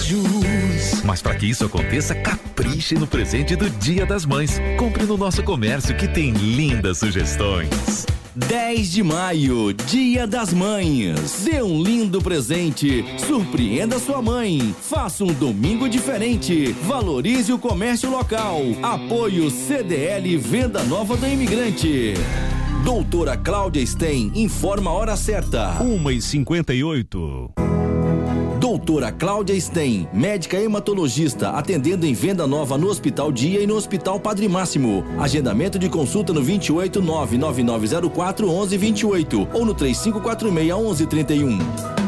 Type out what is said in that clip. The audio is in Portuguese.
desejos. Mas para que isso aconteça, capriche no presente do Dia das Mães. Compre no nosso comércio que tem lindas sugestões. 10 de maio, Dia das Mães. Dê um lindo presente. Surpreenda sua mãe. Faça um domingo diferente. Valorize o comércio local. Apoio CDL Venda Nova do Imigrante. Doutora Cláudia Stein informa a hora certa. 1h58. Doutora Cláudia Stein, médica hematologista, atendendo em Venda Nova no Hospital Dia e no Hospital Padre Máximo. Agendamento de consulta no 28 99904 1128 ou no 3546 1131.